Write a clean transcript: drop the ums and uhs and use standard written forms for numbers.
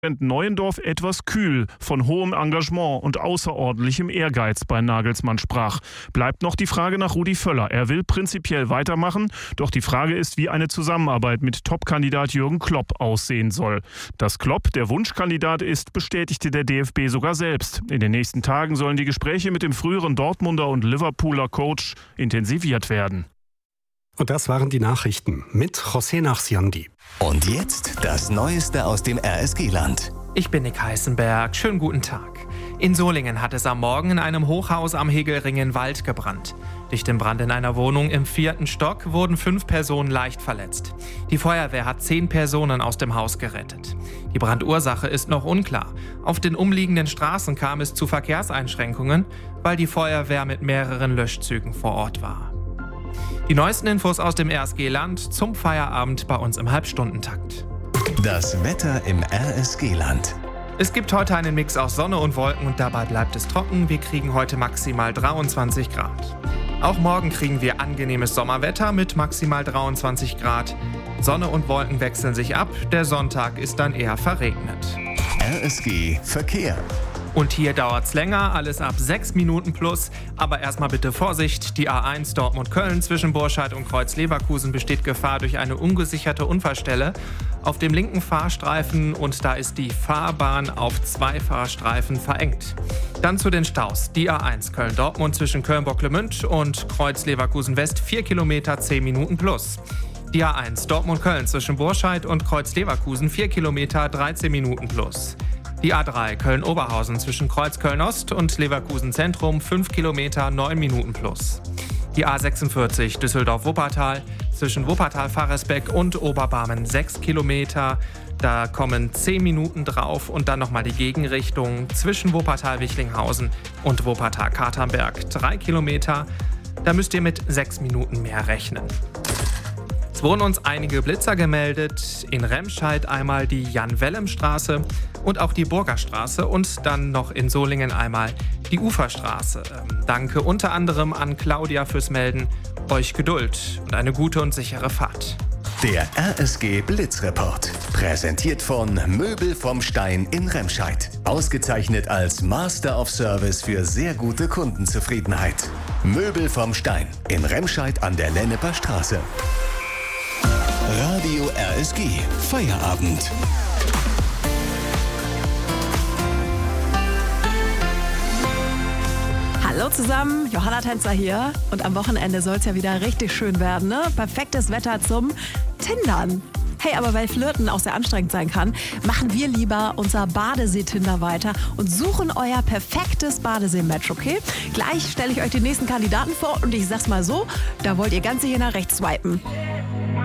Neuendorf etwas kühl, von hohem Engagement und außerordentlichem Ehrgeiz bei Nagelsmann sprach. Bleibt noch die Frage nach Rudi Völler. Er will prinzipiell weitermachen, doch die Frage ist, wie eine Zusammenarbeit mit Top-Kandidat Jürgen Klopp aussehen soll. Dass Klopp der Wunschkandidat ist, bestätigte der DFB sogar selbst. In den nächsten Tagen sollen die Gespräche mit dem früheren Dortmunder und Liverpooler Coach intensiviert werden. Und das waren die Nachrichten mit José Nachsiandi. Und jetzt das Neueste aus dem RSG-Land. Ich bin Nick Heißenberg. Schönen guten Tag. In Solingen hat es am Morgen in einem Hochhaus am Hegelring in Wald gebrannt. Durch den Brand in einer Wohnung im 4. Stock wurden 5 Personen leicht verletzt. Die Feuerwehr hat 10 Personen aus dem Haus gerettet. Die Brandursache ist noch unklar. Auf den umliegenden Straßen kam es zu Verkehrseinschränkungen, weil die Feuerwehr mit mehreren Löschzügen vor Ort war. Die neuesten Infos aus dem RSG-Land zum Feierabend bei uns im Halbstundentakt. Das Wetter im RSG-Land. Es gibt heute einen Mix aus Sonne und Wolken und dabei bleibt es trocken. Wir kriegen heute maximal 23 Grad. Auch morgen kriegen wir angenehmes Sommerwetter mit maximal 23 Grad. Sonne und Wolken wechseln sich ab. Der Sonntag ist dann eher verregnet. RSG Verkehr. Und hier dauert's länger, alles ab 6 Minuten plus. Aber erstmal bitte Vorsicht, die A1 Dortmund-Köln zwischen Burscheid und Kreuz-Leverkusen besteht Gefahr durch eine ungesicherte Unfallstelle auf dem linken Fahrstreifen und da ist die Fahrbahn auf 2 Fahrstreifen verengt. Dann zu den Staus. Die A1 Köln-Dortmund zwischen Köln-Bocklemünd und Kreuz-Leverkusen-West 4 Kilometer 10 Minuten plus. Die A1 Dortmund-Köln zwischen Burscheid und Kreuz-Leverkusen 4 Kilometer 13 Minuten plus. Die A3 Köln-Oberhausen zwischen Kreuz-Köln-Ost und Leverkusen-Zentrum 5 Kilometer 9 Minuten plus. Die A46 Düsseldorf-Wuppertal zwischen Wuppertal-Faresbeck und Oberbarmen 6 Kilometer. Da kommen 10 Minuten drauf und dann nochmal die Gegenrichtung zwischen Wuppertal-Wichlinghausen und Wuppertal-Katernberg 3 Kilometer. Da müsst ihr mit 6 Minuten mehr rechnen. Es wurden uns einige Blitzer gemeldet. In Remscheid einmal die Jan-Wellem-Straße und auch die Burgerstraße und dann noch in Solingen einmal die Uferstraße. Danke unter anderem an Claudia fürs Melden. Euch Geduld und eine gute und sichere Fahrt. Der RSG Blitzreport. Präsentiert von Möbel vom Stein in Remscheid. Ausgezeichnet als Master of Service für sehr gute Kundenzufriedenheit. Möbel vom Stein in Remscheid an der Lenneper Straße. Radio RSG Feierabend. Hallo zusammen, Johanna Tänzer hier. Und am Wochenende soll es ja wieder richtig schön werden, ne? Perfektes Wetter zum Tindern. Hey, aber weil Flirten auch sehr anstrengend sein kann, machen wir lieber unser Badesee-Tinder weiter und suchen euer perfektes Badesee-Match, okay? Gleich stelle ich euch den nächsten Kandidaten vor und ich sag's mal so, da wollt ihr ganz sicher nach rechts swipen.